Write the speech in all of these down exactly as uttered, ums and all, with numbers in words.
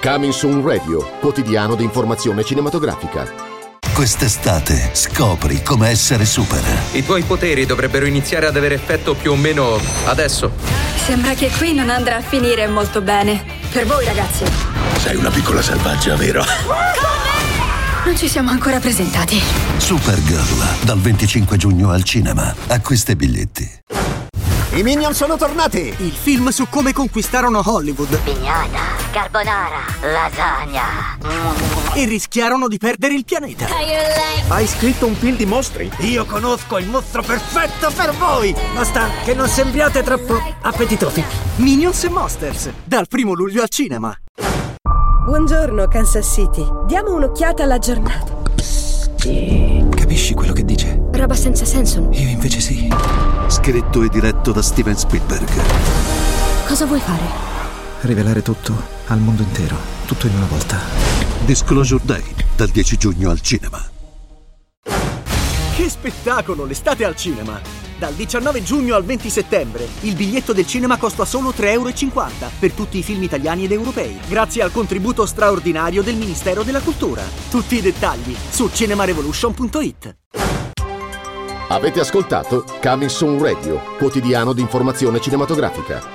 Coming Soon Radio, quotidiano di informazione cinematografica. Quest'estate scopri come essere super. I tuoi poteri dovrebbero iniziare ad avere effetto più o meno adesso. Sembra che qui non andrà a finire molto bene. Per voi, ragazzi. Sei una piccola selvaggia, vero? Non ci siamo ancora presentati. Supergirl, dal venticinque giugno al cinema. Acquista i biglietti. I Minion sono tornati! Il film su come conquistarono Hollywood. Pignata, carbonara, lasagna. E rischiarono di perdere il pianeta. Hai scritto un film di mostri? Io conosco il mostro perfetto per voi! Basta che non sembriate troppo appetitosi. Minions e Monsters, dal primo luglio al cinema. Buongiorno, Kansas City. Diamo un'occhiata alla giornata. Capisci quello che dice? Roba senza senso. Io invece sì. Scritto e diretto da Steven Spielberg. Cosa vuoi fare? Rivelare tutto al mondo intero, tutto in una volta. Disclosure Day, dal dieci giugno al cinema. Che spettacolo, l'estate al cinema! Dal diciannove giugno al venti settembre, il biglietto del cinema costa solo tre e cinquanta euro per tutti i film italiani ed europei, grazie al contributo straordinario del Ministero della Cultura. Tutti i dettagli su cinemarevolution punto it. Avete ascoltato Coming Soon Radio, quotidiano di informazione cinematografica.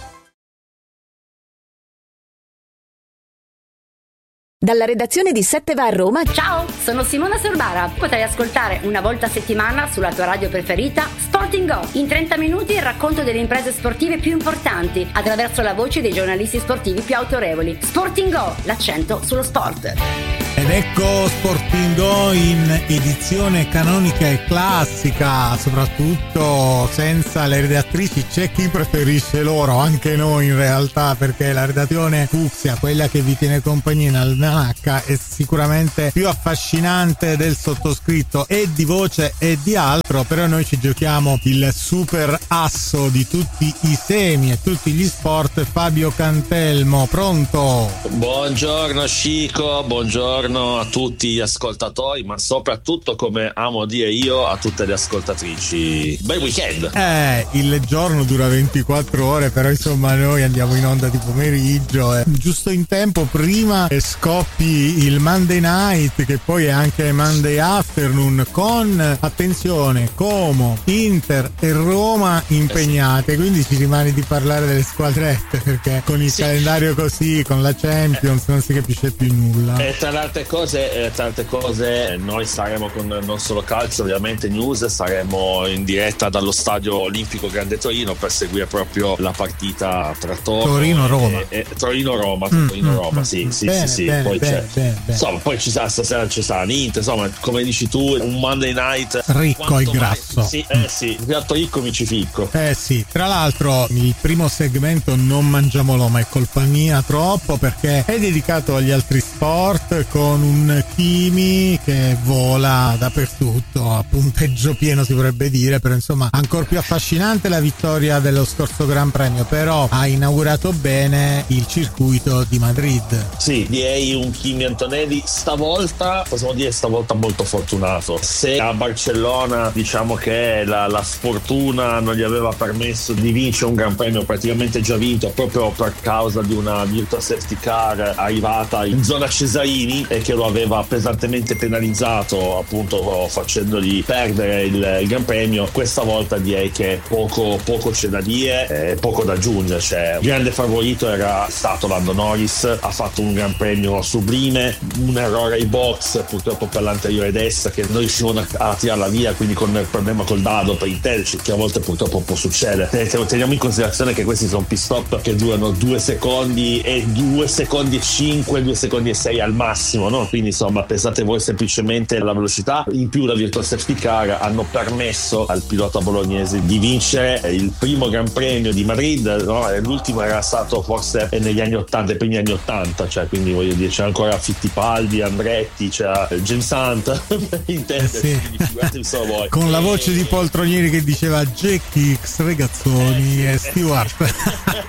Dalla redazione di Sette va a Roma. Ciao, sono Simona Sorbara. Potrai ascoltare una volta a settimana sulla tua radio preferita Sporting Go. In trenta minuti il racconto delle imprese sportive più importanti attraverso la voce dei giornalisti sportivi più autorevoli. Sporting Go, l'accento sullo sport. Ed ecco Sporting Go in edizione canonica e classica, soprattutto senza le redattrici. C'è chi preferisce loro, anche noi in realtà, perché la redazione fucsia, quella che vi tiene compagnia in almanacca, è sicuramente più affascinante del sottoscritto, e di voce e di altro, però noi ci giochiamo il super asso di tutti i semi e tutti gli sport. Fabio Cantelmo, pronto? Buongiorno Chico, buongiorno a tutti gli ascoltatori, ma soprattutto, come amo dire io, a tutte le ascoltatrici. Bel weekend! Eh, il giorno dura ventiquattro ore, però insomma noi andiamo in onda di pomeriggio, eh. giusto in tempo prima scoppi il Monday Night, che poi è anche Monday Afternoon, con, attenzione, Como, Inter e Roma impegnate, quindi ci rimane di parlare delle squadrette, perché con il sì. calendario così, con la Champions, non si capisce più nulla. E tra le altre cose, eh, tante cose, noi saremo con Non Solo Calcio, ovviamente news, saremo in diretta dallo Stadio Olimpico Grande Torino per seguire proprio la partita tra Toro Torino-Roma e, e Torino-Roma, mm, Torino-Roma, mm, sì, sì, bene, sì, sì. Bene, poi bene, c'è, bene, bene. insomma, poi ci sarà stasera, ci sarà niente, insomma, come dici tu, un Monday Night ricco e grasso. Mai, sì, eh sì, piatto ricco mi ci ficco. Eh sì, tra l'altro il primo segmento non mangiamolo, ma è colpa mia troppo, perché è dedicato agli altri sport, con un Kimi che vola dappertutto, a punteggio pieno si vorrebbe dire, però insomma ancora più affascinante la vittoria dello scorso Gran Premio, però ha inaugurato bene il circuito di Madrid. Sì, direi un Kimi Antonelli stavolta, possiamo dire stavolta molto fortunato. Se a Barcellona diciamo che la, la sfortuna non gli aveva permesso di vincere un Gran Premio praticamente già vinto, proprio per causa di una Virtual Safety Car arrivata in zona Cesarini e che lo aveva pesantemente penalizzato, appunto facendogli perdere il, il Gran Premio, questa volta direi che poco, poco c'è da dire, eh, poco da aggiungere. Cioè, il grande favorito era stato Lando Norris, ha fatto un Gran Premio sublime, un errore ai box purtroppo per l'anteriore destra che non riuscivano a, a tirarla via, quindi con il problema col dado per Intelci, che a volte purtroppo può succedere. Teniamo in considerazione che questi sono pit stop che durano due secondi e due secondi e cinque, due secondi e sei al massimo, no? Quindi insomma pensate voi semplicemente alla velocità. In più la Virtual Safety Car hanno permesso al pilota bolognese di vincere il primo Gran Premio di Madrid, no? L'ultimo era stato forse negli anni ottanta, i primi anni ottanta, cioè quindi voglio dire c'era ancora Fittipaldi, Andretti, c'era James Hunt in testa, eh sì. voi. Con la voce di Poltronieri che diceva Jackie X Regazzoni e Stewart.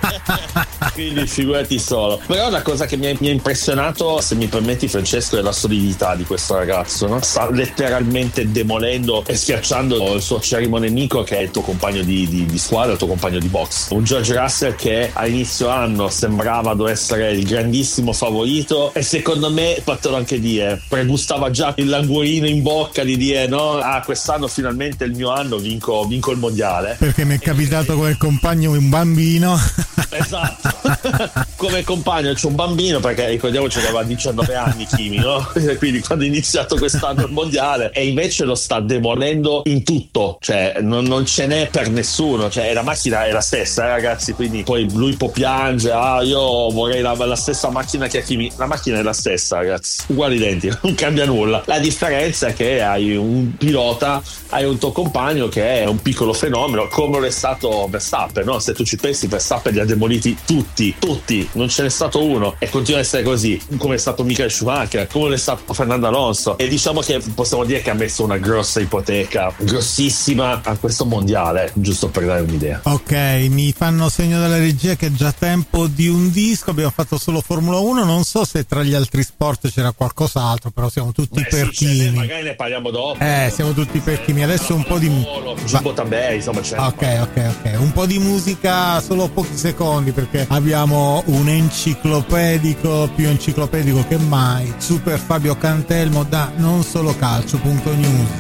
Quindi figurati solo. Però una cosa che mi ha, mi ha impressionato, se mi permetti Francesco, è la solidità di questo ragazzo, no? Sta letteralmente demolendo e schiacciando il suo acerrimo nemico, che è il tuo compagno di, di, di squadra, il tuo compagno di box. Un George Russell che a inizio anno sembrava dovesse essere il grandissimo favorito, e secondo me, fatelo anche dire, pregustava già il languorino in bocca di dire no, ah, quest'anno finalmente è il mio anno, vinco, vinco il mondiale. Perché mi è capitato come compagno un bambino. Esatto. Come compagno c'è un bambino, perché ricordiamoci che aveva diciannove anni Kimi, no? Quindi quando è iniziato quest'anno il mondiale, e invece lo sta demolendo in tutto, cioè non, non ce n'è per nessuno, cioè la macchina è la stessa, eh, ragazzi, quindi poi lui può piangere, ah io vorrei la, la stessa macchina che ha Kimi, la macchina è la stessa, ragazzi, uguale identica, non cambia nulla. La differenza è che hai un pilota, hai un tuo compagno che è un piccolo fenomeno, come lo è stato Verstappen, no? Se tu ci pensi, Verstappen li ha demoliti tutti, tutti, non ce n'è stato uno, e continua a essere così, come è stato Michael Schumacher, come è stato Fernando Alonso, e diciamo che possiamo dire che ha messo una grossa ipoteca, grossissima, a questo mondiale, giusto per dare un'idea. Ok, mi fanno segno dalla regia che è già tempo di un disco, abbiamo fatto solo Formula uno, non so se tra gli altri sport c'era qualcos'altro, però siamo tutti Beh, per sì, chimi. Magari ne parliamo dopo. Eh, siamo tutti per chimi. Adesso un po' di Jumbo Tambay, insomma c'è. Ok, ok, ok. Un po' di musica, solo pochi secondi, perché abbiamo un enciclopedico, più enciclopedico che mai, Super Fabio Cantelmo da non solo calcio punto news.